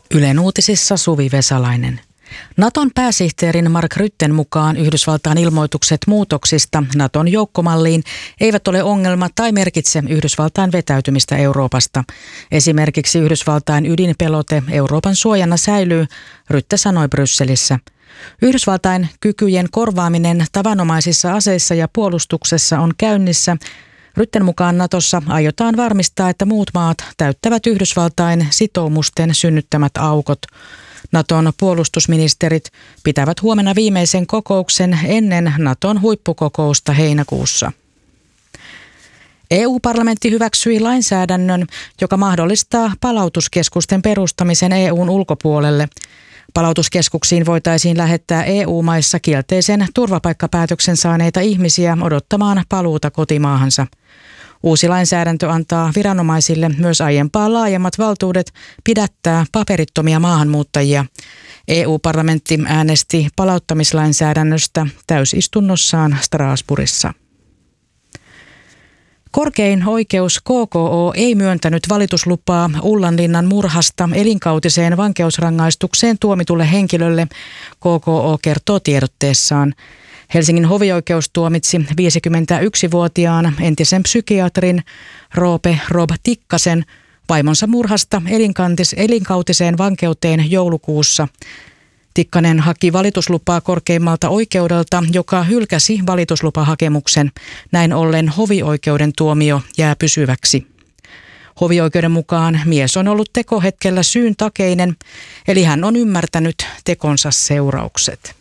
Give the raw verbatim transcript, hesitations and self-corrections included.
Ylen uutisissa Suvi Vesalainen. Naton pääsihteerin Mark Rutten mukaan Yhdysvaltain ilmoitukset muutoksista Naton joukkomalliin eivät ole ongelma tai merkitse Yhdysvaltain vetäytymistä Euroopasta. Esimerkiksi Yhdysvaltain ydinpelote Euroopan suojana säilyy, Rutte sanoi Brysselissä. Yhdysvaltain kykyjen korvaaminen tavanomaisissa aseissa ja puolustuksessa on käynnissä. Rutten mukaan Natossa aiotaan varmistaa, että muut maat täyttävät Yhdysvaltain sitoumusten synnyttämät aukot. Naton puolustusministerit pitävät huomenna viimeisen kokouksen ennen Naton huippukokousta heinäkuussa. E U-parlamentti hyväksyi lainsäädännön, joka mahdollistaa palautuskeskusten perustamisen E U:n ulkopuolelle. Palautuskeskuksiin voitaisiin lähettää E U-maissa kielteisen turvapaikkapäätöksen saaneita ihmisiä odottamaan paluuta kotimaahansa. Uusi lainsäädäntö antaa viranomaisille myös aiempaa laajemmat valtuudet pidättää paperittomia maahanmuuttajia. E U-parlamentti äänesti palauttamislainsäädännöstä täysistunnossaan Strasbourgissa. Korkein oikeus K K O ei myöntänyt valituslupaa Ullanlinnan murhasta elinkautiseen vankeusrangaistukseen tuomitulle henkilölle, K K O kertoo tiedotteessaan. Helsingin hovioikeus tuomitsi viisikymmentäyksivuotiaan entisen psykiatrin Roope Rob Tikkasen vaimonsa murhasta elinkautiseen vankeuteen joulukuussa. Tikkanen haki valituslupaa korkeimmalta oikeudelta, joka hylkäsi valituslupahakemuksen. Näin ollen hovioikeuden tuomio jää pysyväksi. Hovioikeuden mukaan mies on ollut tekohetkellä syyntakeinen, eli hän on ymmärtänyt tekonsa seuraukset.